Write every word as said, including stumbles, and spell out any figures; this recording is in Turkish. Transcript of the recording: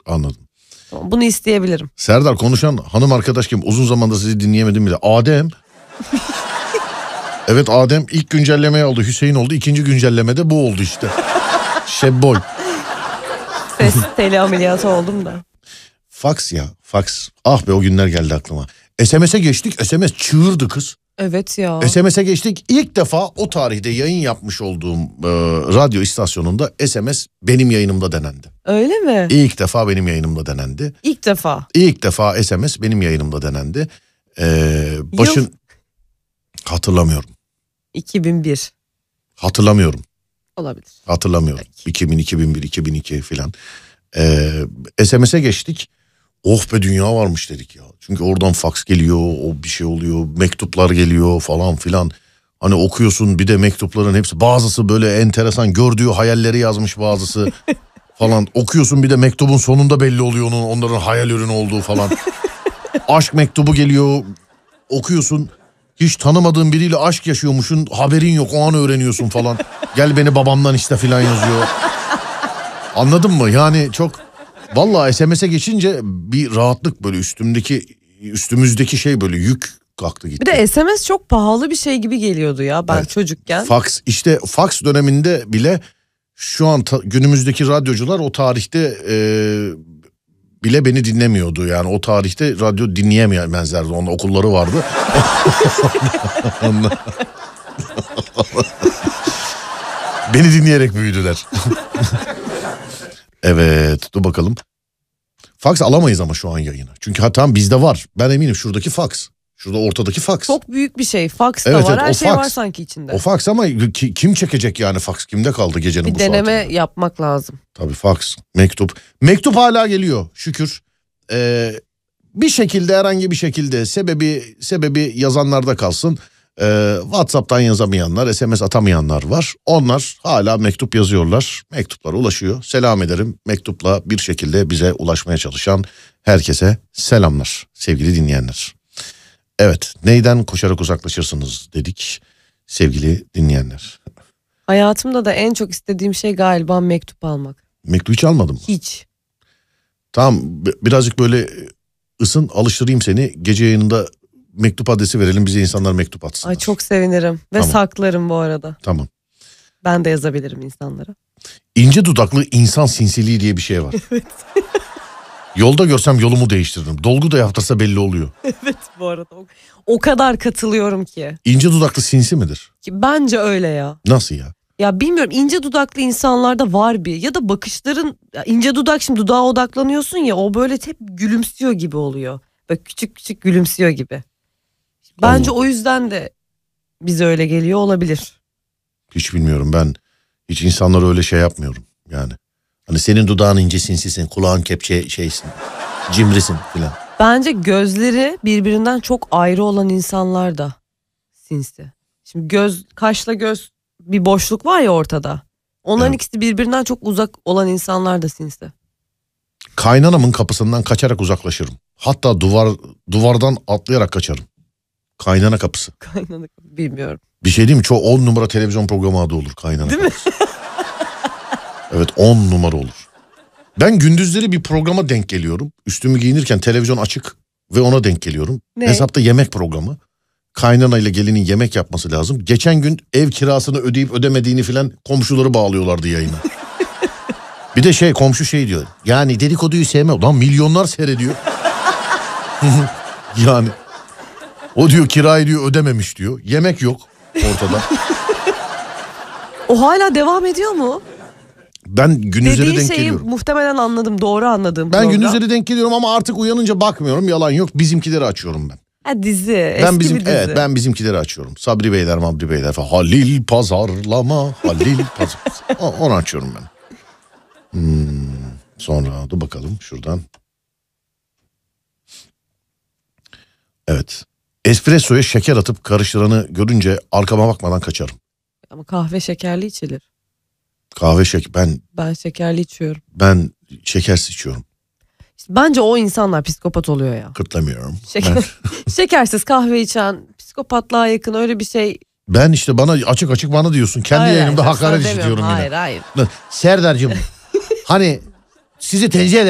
Anladım. Bunu isteyebilirim. Serdar, konuşan hanım arkadaş kim? Uzun zamandır sizi dinleyemedim bile. Adem. Evet, Adem ilk güncellemeyi aldı. Hüseyin oldu. İkinci güncellemede bu oldu işte. Şebbol. Ses teli ameliyatı oldum da. Fax ya. Fax. Ah be, o günler geldi aklıma. S M S'e geçtik. S M S çığırdı kız. Evet ya. S M S'e geçtik. İlk defa o tarihte yayın yapmış olduğum e, radyo istasyonunda S M S benim yayınımda denendi. Öyle mi? İlk defa benim yayınımda denendi. İlk defa. İlk defa S M S benim yayınımda denendi. Ee, başın... Yıl... Hatırlamıyorum. iki bin bir. Hatırlamıyorum. Olabilir. Hatırlamıyorum. Peki. iki bin, iki bin bir, iki bin iki filan. Ee, S M S'e geçtik. Oh be, dünya varmış dedik ya. Çünkü oradan fax geliyor, o bir şey oluyor, mektuplar geliyor falan filan. Hani okuyorsun, bir de mektupların hepsi, bazısı böyle enteresan, gördüğü hayalleri yazmış bazısı falan. Okuyorsun, bir de mektubun sonunda belli oluyor onun, onların hayal ürünü olduğu falan. Aşk mektubu geliyor, okuyorsun. Hiç tanımadığın biriyle aşk yaşıyormuşsun, haberin yok, o an öğreniyorsun falan. Gel beni babamdan iste filan yazıyor. Anladın mı? Yani çok, vallahi S M S'e geçince bir rahatlık, böyle üstümdeki üstümüzdeki şey böyle yük kalktı gitti. Bir de S M S çok pahalı bir şey gibi geliyordu ya ben evet. çocukken. Fax, işte fax döneminde bile şu an ta, günümüzdeki radyocular o tarihte e, bile beni dinlemiyordu. Yani o tarihte radyo dinleyemezlerdi. Onun okulları vardı. Beni dinleyerek büyüdüler. Evet, dur bakalım. Fax alamayız ama şu an yayına. Çünkü ha, tamam bizde var. Ben eminim şuradaki fax. Şurada ortadaki fax. Çok büyük bir şey. Fax da evet, var. Evet, her şey fax. var sanki içinde. O fax ama ki, kim çekecek yani fax? Kimde kaldı gecenin bir bu saatinde? Bir deneme yapmak lazım. Tabii fax, mektup. Mektup hala geliyor şükür. Ee, bir şekilde, herhangi bir şekilde sebebi sebebi yazanlarda kalsın. Ee, WhatsApp'tan yazamayanlar, S M S atamayanlar var. Onlar hala mektup yazıyorlar. Mektuplar ulaşıyor. Selam ederim. Mektupla bir şekilde bize ulaşmaya çalışan herkese selamlar sevgili dinleyenler. Evet, neyden koşarak uzaklaşırsınız dedik sevgili dinleyenler. Hayatımda da en çok istediğim şey galiba mektup almak. Mektup hiç almadın mı? Hiç. Tamam, birazcık böyle ısın, alıştırayım seni. Gece yayınında mektup adresi verelim, bize insanlar mektup atsınlar. Ay çok sevinirim ve tamam. saklarım bu arada. Tamam. Ben de yazabilirim insanlara. İnce dudaklı insan sinsiliği diye bir şey var. Evet. Yolda görsem yolumu değiştiririm. Dolgu da yaptırsa belli oluyor. Evet, bu arada o, o kadar katılıyorum ki. İnce dudaklı sinsi midir? Ki bence öyle ya. Nasıl ya? Ya bilmiyorum, ince dudaklı insanlarda var bir, ya da bakışların, ya ince dudak, şimdi dudağa odaklanıyorsun ya, o böyle hep gülümsüyor gibi oluyor. Böyle küçük küçük gülümsüyor gibi. Bence Allah. O yüzden de bize öyle geliyor olabilir. Hiç bilmiyorum, ben hiç insanlara öyle şey yapmıyorum yani. Hani senin dudağın ince sinsisin, kulağın kepçe şeysin, cimrisin filan. Bence gözleri birbirinden çok ayrı olan insanlar da sinsi. Şimdi göz, kaşla göz, bir boşluk var ya ortada. Onların evet. ikisi birbirinden çok uzak olan insanlar da sinsi. Kaynanamın kapısından kaçarak uzaklaşırım. Hatta duvar duvardan atlayarak kaçarım. Kaynana kapısı. Kaynana kapısı, bilmiyorum. Bir şey diyeyim mi? Çok on numara televizyon programı adı olur kaynana değil kapısı. Mi? Evet, on numara olur. Ben gündüzleri bir programa denk geliyorum. Üstümü giyinirken televizyon açık ve ona denk geliyorum. Ne? Hesapta yemek programı. Kaynana ile gelinin yemek yapması lazım. Geçen gün ev kirasını ödeyip ödemediğini filan komşuları bağlıyorlardı yayına. Bir de şey, komşu şey diyor. Yani dedikoduyu sevmem. Lan milyonlar seyrediyor. Yani o diyor kirayı diyor ödememiş diyor. Yemek yok ortada. O hala devam ediyor mu? Ben gündüzleri Dediğin denk şeyi geliyorum. Muhtemelen anladım, doğru anladım. Ben gündüzleri denk geliyorum ama artık uyanınca bakmıyorum, yalan yok. Bizimkileri açıyorum ben. Ha, dizi, eski ben bizim, bir dizi. Evet, ben bizimkileri açıyorum. Sabri Beyler, Mabri Beyler falan. Halil Pazarlama, Halil Pazarlama. Onu açıyorum ben. Hmm, sonra dur bakalım şuradan. Evet. Espressoya şeker atıp karıştıranı görünce arkama bakmadan kaçarım. Ama kahve şekerli içilir. Kahve şeker, ben... Ben şekerli içiyorum. Ben şekersiz içiyorum. İşte bence o insanlar psikopat oluyor ya. Kıtlamıyorum. Şeker, ben... Şekersiz kahve içen psikopatlığa yakın öyle bir şey. Ben işte bana açık açık bana diyorsun. Kendi hayır, yayınımda hayır, hakaret işitiyorum yine. Hayır hayır. Serdar'cığım hani sizi tenzih ederim.